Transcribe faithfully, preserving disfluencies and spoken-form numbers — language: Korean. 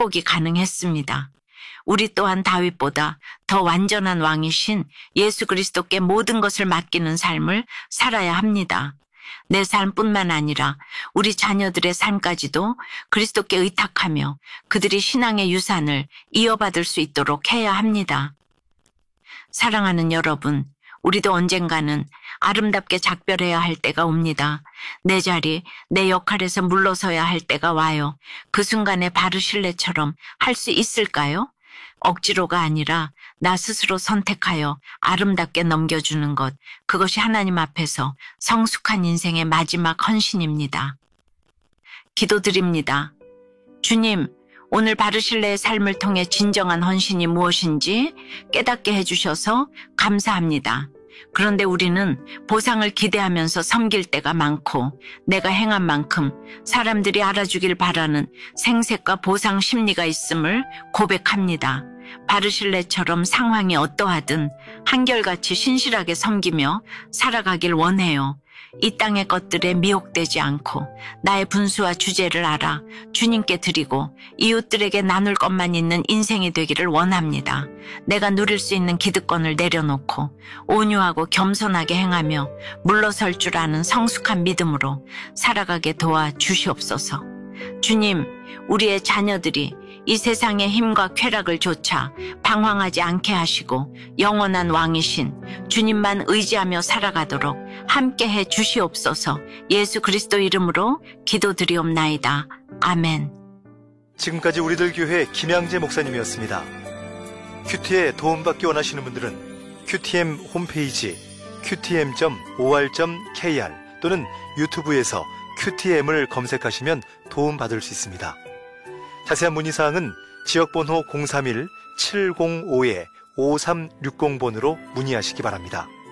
회복이 가능했습니다. 우리 또한 다윗보다 더 완전한 왕이신 예수 그리스도께 모든 것을 맡기는 삶을 살아야 합니다. 내 삶뿐만 아니라 우리 자녀들의 삶까지도 그리스도께 의탁하며 그들이 신앙의 유산을 이어받을 수 있도록 해야 합니다. 사랑하는 여러분, 우리도 언젠가는 아름답게 작별해야 할 때가 옵니다. 내 자리, 내 역할에서 물러서야 할 때가 와요. 그 순간에 바르실레처럼 할 수 있을까요? 억지로가 아니라 나 스스로 선택하여 아름답게 넘겨주는 것, 그것이 하나님 앞에서 성숙한 인생의 마지막 헌신입니다. 기도드립니다. 주님, 오늘 바르실레의 삶을 통해 진정한 헌신이 무엇인지 깨닫게 해주셔서 감사합니다. 그런데 우리는 보상을 기대하면서 섬길 때가 많고 내가 행한 만큼 사람들이 알아주길 바라는 생색과 보상 심리가 있음을 고백합니다. 바르실레처럼 상황이 어떠하든 한결같이 신실하게 섬기며 살아가길 원해요. 이 땅의 것들에 미혹되지 않고 나의 분수와 주제를 알아 주님께 드리고 이웃들에게 나눌 것만 있는 인생이 되기를 원합니다. 내가 누릴 수 있는 기득권을 내려놓고 온유하고 겸손하게 행하며 물러설 줄 아는 성숙한 믿음으로 살아가게 도와 주시옵소서. 주님, 우리의 자녀들이 이 세상의 힘과 쾌락을 조차 방황하지 않게 하시고 영원한 왕이신 주님만 의지하며 살아가도록 함께해 주시옵소서. 예수 그리스도 이름으로 기도드리옵나이다. 아멘. 지금까지 우리들 교회 김양재 목사님이었습니다. 큐티에 도움받기 원하시는 분들은 큐티엠 홈페이지 큐티엠 닷 오알 닷 케이알 또는 유튜브에서 큐티엠을 검색하시면 도움받을 수 있습니다. 자세한 문의사항은 지역번호 공삼일 칠공오 오삼육공 번으로 문의하시기 바랍니다.